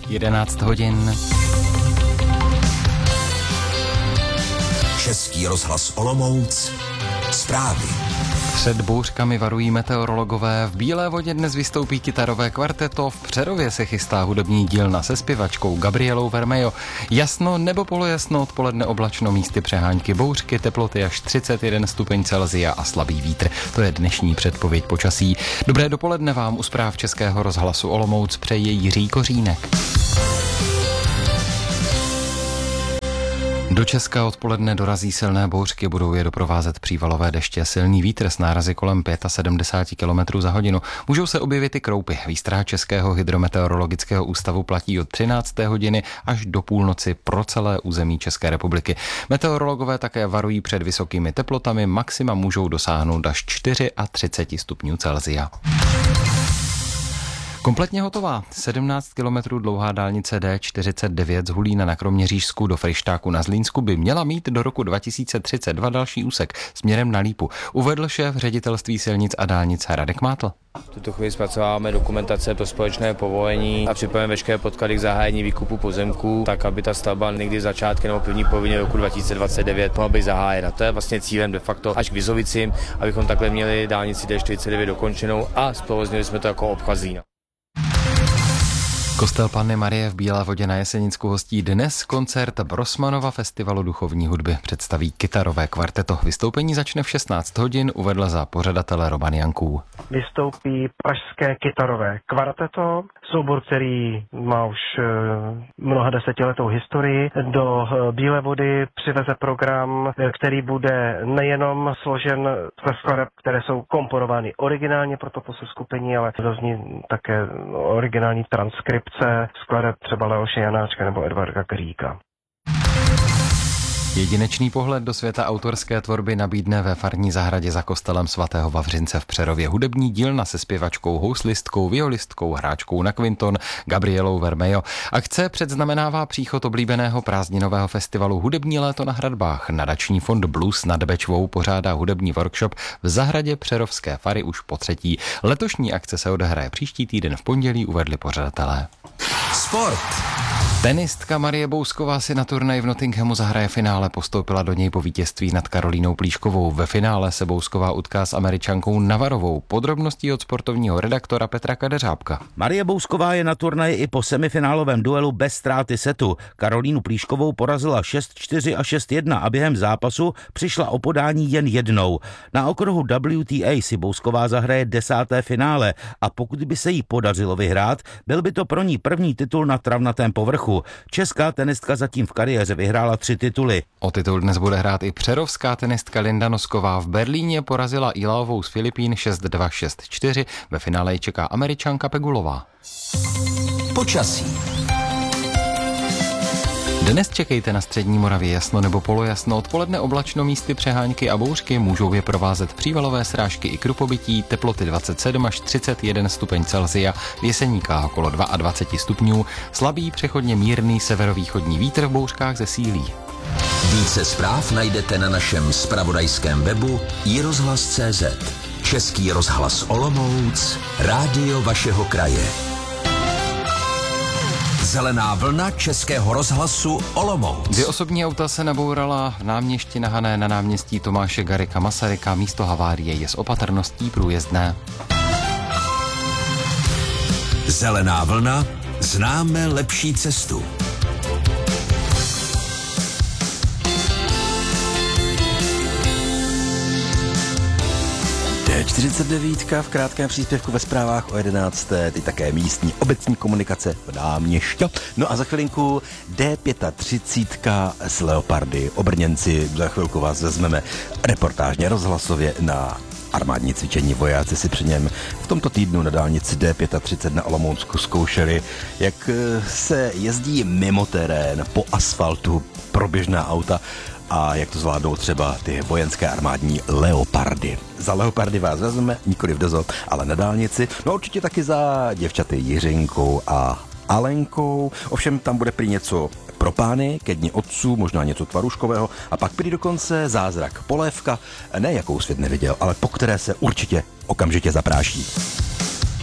11 hodin. Český rozhlas Olomouc. Zprávy. Před bouřkami varují meteorologové. V Bílé vodě dnes vystoupí kytarové kvarteto. V Přerově se chystá hudební dílna se zpěvačkou Gabrielou Vermejo. Jasno nebo polojasno, odpoledne oblačno, místy přehánky bouřky, teploty až 31 stupeň Celsia a slabý vítr. To je dnešní předpověď počasí. Dobré dopoledne vám u zpráv Českého rozhlasu Olomouc přeje Jiří Kořínek. Do Česka odpoledne dorazí silné bouřky, budou je doprovázet přívalové deště, silný vítr s nárazy kolem 75 km za hodinu. Můžou se objevit i kroupy. Výstrah Českého hydrometeorologického ústavu platí od 13. hodiny až do půlnoci pro celé území České republiky. Meteorologové také varují před vysokými teplotami, maxima můžou dosáhnout až 34 stupňů Celsia. Kompletně hotová. 17 kilometrů dlouhá dálnice D49 z Hulína na Kroměřížsku do Fryštáku na Zlínsku by měla mít do roku 2032 další úsek směrem na Lípu, uvedl šéf ředitelství silnic a dálnic Radek Mátl. V tuto chvíli zpracováváme dokumentace pro společné povolení a připravujeme veškeré podklady k zahájení výkupu pozemků, tak aby ta stavba někdy začátkem nebo první polovině roku 2029 mohla být zahájena. To je vlastně cílem de facto až k Vizovicím, abychom takhle měli dálnici D49 dokončenou a zprovoznili jsme to jako obchvat Zlína. Kostel Panny Marie v Bílé vodě na Jesenicku hostí dnes koncert Brosmanova festivalu duchovní hudby. Představí kytarové kvarteto. Vystoupení začne v 16 hodin, uvedl za pořadatele Roman Janků. Vystoupí pražské kytarové kvarteto, soubor, který má už mnoha desetiletou historii. Do Bílé vody přiveze program, který bude nejenom složen ze skladeb, které jsou komponovány originálně pro toto seskupení, ale zazní také originální transkripce skladeb třeba Leoše Janáčka nebo Edvarda Kríka. Jedinečný pohled do světa autorské tvorby nabídne ve farní zahradě za kostelem svatého Vavřince v Přerově hudební dílna se zpěvačkou, houslistkou, violistkou, hráčkou na kvinton Gabrielou Vermejo. Akce předznamenává příchod oblíbeného prázdninového festivalu Hudební léto na hradbách. Nadační fond Blues nad Bečvou pořádá hudební workshop v zahradě Přerovské fary už po třetí. Letošní akce se odehraje příští týden v pondělí, uvedli pořadatelé. Sport. Tenistka Marie Bousková si na turnaj v Nottinghamu zahraje finále, postoupila do něj po vítězství nad Karolínou Plíškovou. Ve finále se Bousková utká s Američankou Navarovou. Podrobnosti od sportovního redaktora Petra Kadeřábka. Marie Bousková je na turnaji i po semifinálovém duelu bez ztráty setu. Karolínu Plíškovou porazila 6-4 a 6-1 a během zápasu přišla o podání jen jednou. Na okruhu WTA si Bousková zahraje 10. finále a pokud by se jí podařilo vyhrát, byl by to pro ní první titul na travnatém povrchu. Česká tenistka zatím v kariéře vyhrála 3 tituly. O titul dnes bude hrát i přerovská tenistka Linda Nosková. V Berlíně porazila Ilaovou z Filipín 6-2, 6-4. Ve finále ji čeká Američanka Pegulová. Počasí. Dnes čekejte na střední Moravě jasno nebo polojasno, odpoledne oblačno, místy přehánky a bouřky, můžou je provázet přívalové srážky i krupobytí, teploty 27 až 31 stupeň Celsia, v Jeseníkách okolo 22 stupňů, slabý přechodně mírný severovýchodní vítr, v bouřkách zesílí. Více zpráv najdete na našem zpravodajském webu iRozhlas.cz. Český rozhlas Olomouc, rádio vašeho kraje. Zelená vlna Českého rozhlasu Olomouc. 2 osobní auta se nabourala v náměstí na Hané na náměstí Tomáše Garrigua Masaryka. Místo havárie je s opatrností průjezdné. Zelená vlna, známe lepší cestu. D49 v krátkém příspěvku ve zprávách o 11. Ty také místní obecní komunikace v náměstí. No a za chvilinku D35 z Leopardy. Obrněnci, za chvilku vás vezmeme reportážně rozhlasově na armádní cvičení. Vojáci si při něm v tomto týdnu na dálnici D35 na Olomoucku zkoušeli, jak se jezdí mimo terén, po asfaltu, pro běžná auta a jak to zvládnou třeba ty vojenské armádní Leopardy. Za Leopardy vás vezmeme, nikoliv do ale na dálnici, no určitě taky za děvčaty Jiřinkou a Alenkou, ovšem tam bude prý něco pro pány, ke dni otců, možná něco tvaruškového a pak prý dokonce zázrak, polévka, ne jakou svět neviděl, ale po které se určitě okamžitě zapráší.